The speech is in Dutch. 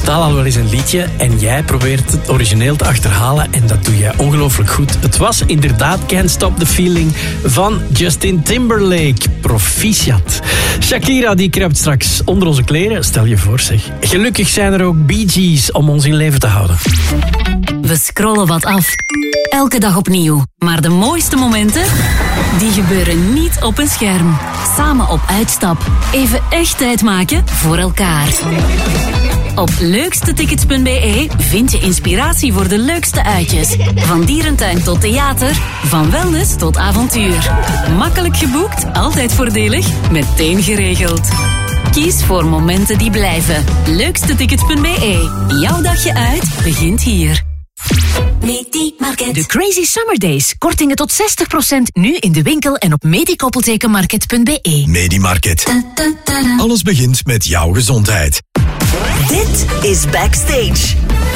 vertaal al wel eens een liedje en jij probeert het origineel te achterhalen en dat doe jij ongelooflijk goed. Het was inderdaad Can't Stop the Feeling van Justin Timberlake. Proficiat. Shakira die kruipt straks onder onze kleren, stel je voor zeg. Gelukkig zijn er ook Bee Gees om ons in leven te houden. We scrollen wat af. Elke dag opnieuw. Maar de mooiste momenten, die gebeuren niet op een scherm. Samen op uitstap. Even echt tijd maken voor elkaar. Op leukstetickets.be vind je inspiratie voor de leukste uitjes. Van dierentuin tot theater, van wellness tot avontuur. Makkelijk geboekt, altijd voordelig, meteen geregeld. Kies voor momenten die blijven. Leukstetickets.be. Jouw dagje uit begint hier. Medimarket. De Crazy Summer Days. Kortingen tot 60% nu in de winkel en op medikoppeltekenmarket.be. Medimarket. Alles begint met jouw gezondheid. Dit is Backstage.